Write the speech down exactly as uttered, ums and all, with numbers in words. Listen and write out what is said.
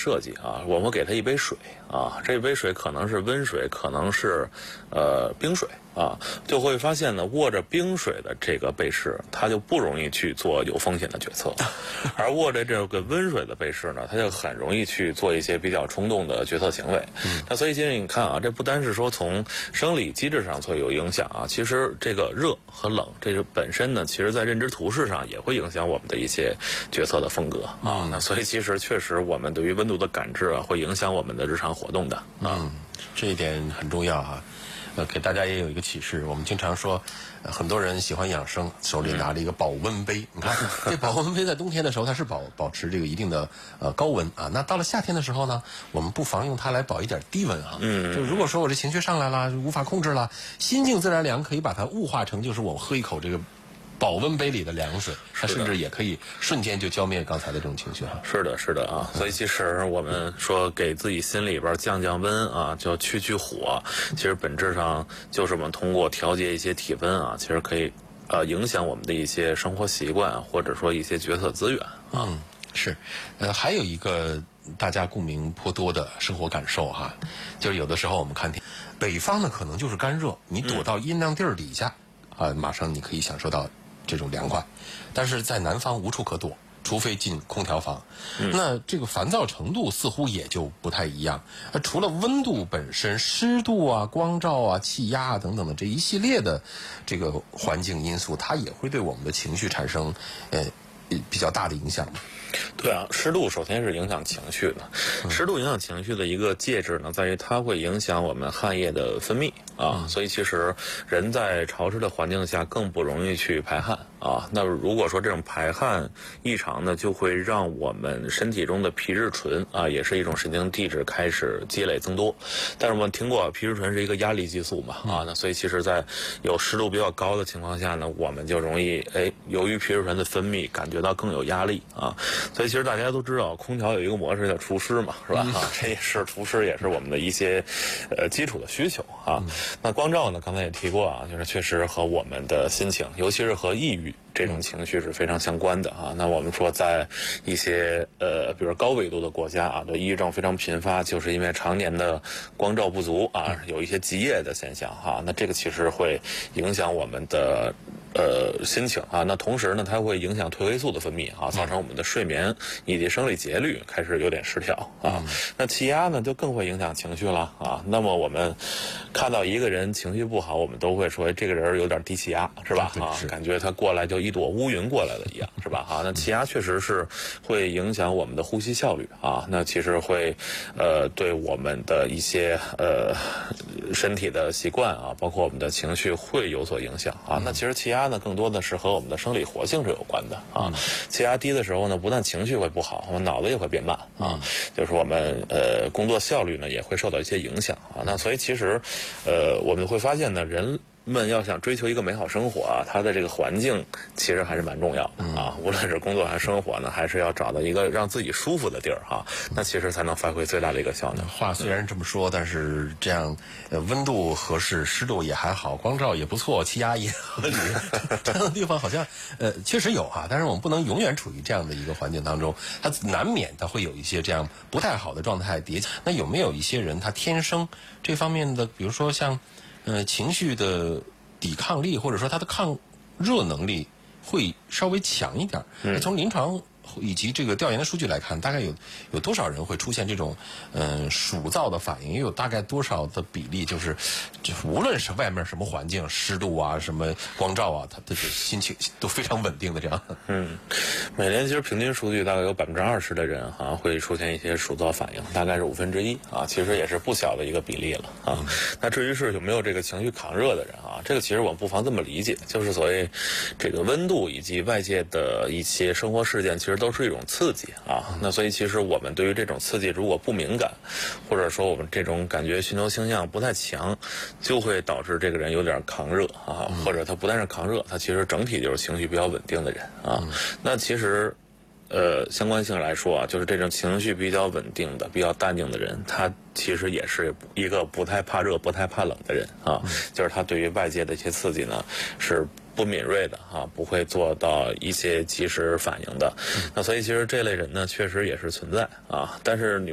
设计啊，我们会给他一杯水啊，这杯水可能是温水，可能是呃冰水啊，就会发现呢，握着冰水的这个被试，他就不容易去做有风险的决策，而握着这个温水的被试呢，他就很容易去做一些比较冲动的决策行为。嗯、那所以其实你看啊，这不单是说从生理机制上会有影响啊，其实这个热和冷，这个本身呢，其实在认知图示上也会影响我们的一些决策的风格啊。嗯、那所以其实确实我们对于温度的感知啊，会影响我们的日常活动的啊。 嗯，这一点很重要啊。呃，给大家也有一个启示。我们经常说，呃、很多人喜欢养生，手里拿着一个保温杯。你看，这保温杯在冬天的时候，它是保保持这个一定的呃高温啊。那到了夏天的时候呢，我们不妨用它来保一点低温啊。嗯。就如果说我这情绪上来了，无法控制了，心静自然凉，可以把它物化成就是我喝一口这个保温杯里的凉水，它甚至也可以瞬间就浇灭刚才的这种情绪哈。 是的，是的啊，所以其实我们说给自己心里边降降温啊，就去去火，其实本质上就是我们通过调节一些体温啊，其实可以呃影响我们的一些生活习惯，或者说一些决策资源啊。 嗯，是，呃，还有一个大家共鸣颇多的生活感受哈，就是有的时候我们看天，北方呢可能就是干热，你躲到阴凉地儿底下，啊、呃，马上你可以享受到这种凉快，但是在南方无处可躲，除非进空调房。嗯、那这个烦躁程度似乎也就不太一样。那除了温度本身，湿度啊、光照啊、气压啊等等的这一系列的这个环境因素，它也会对我们的情绪产生呃比较大的影响。 对啊，湿度首先是影响情绪的。湿度影响情绪的一个介质呢，在于它会影响我们汗液的分泌啊，嗯、所以其实人在潮湿的环境下更不容易去排汗啊。那如果说这种排汗异常呢，就会让我们身体中的皮质醇啊，也是一种神经递质开始积累增多。但是我们听过皮质醇是一个压力激素嘛啊，那所以其实在有湿度比较高的情况下呢，我们就容易哎，由于皮质醇的分泌感觉到更有压力啊。所以其实大家都知道，空调有一个模式叫除湿嘛，是吧？啊，这也是除湿，也是我们的一些呃基础的需求啊。那光照呢，刚才也提过啊，就是确实和我们的心情，尤其是和抑郁这种情绪是非常相关的啊。那我们说，在一些呃，比如高纬度的国家啊，对抑郁症非常频发，就是因为常年的光照不足啊，有一些极夜的现象哈、啊。那这个其实会影响我们的呃心情啊。那同时呢，它会影响褪黑素的分泌啊，造成我们的睡眠以及生理节律开始有点失调啊。那气压呢，就更会影响情绪了啊。那么我们看到一个人情绪不好，我们都会说这个人有点低气压，是吧？啊，感觉他过来就一朵乌云过来了一样，是吧？啊，那气压确实是会影响我们的呼吸效率啊。那其实会呃对我们的一些呃身体的习惯啊，包括我们的情绪会有所影响啊。那其实气压呢，更多的是和我们的生理活性是有关的啊。气压低的时候呢，不但情绪会不好，我们脑子也会变慢啊，就是我们呃工作效率呢也会受到一些影响啊。那所以其实呃我们会发现呢，人们要想追求一个美好生活啊，它的这个环境其实还是蛮重要的啊。无论是工作还是生活呢，还是要找到一个让自己舒服的地儿哈、啊，那其实才能发挥最大的一个效能。 话虽然这么说，但是这样呃温度合适，湿度也还好，光照也不错，气压也合理，这样的地方好像呃确实有啊。但是我们不能永远处于这样的一个环境当中，它难免它会有一些这样不太好的状态叠加。那有没有一些人他天生这方面的，比如说像呃，情绪的抵抗力，或者说它的抗热能力会稍微强一点。嗯，从临床以及这个调研的数据来看，大概有有多少人会出现这种嗯、呃、暑燥的反应？又有大概多少的比例，就是就是无论是外面什么环境，湿度啊、什么光照啊，他的心情都非常稳定的这样。 嗯，每年其实平均数据大概有百分之二十的人哈、啊、会出现一些暑燥反应，大概是五分之一啊，其实也是不小的一个比例了啊。嗯、那至于是有没有这个情绪抗热的人啊，这个其实我们不妨这么理解，就是所谓这个温度以及外界的一些生活事件，其实都是一种刺激啊。那所以其实我们对于这种刺激如果不敏感，或者说我们这种感觉寻求倾向不太强，就会导致这个人有点抗热啊，或者他不但是抗热，他其实整体就是情绪比较稳定的人啊。那其实呃相关性来说啊，就是这种情绪比较稳定的、比较淡定的人，他其实也是一个不太怕热、不太怕冷的人啊。就是他对于外界的一些刺激呢是不敏锐的啊，不会做到一些及时反应的。那所以其实这类人呢，确实也是存在啊。但是你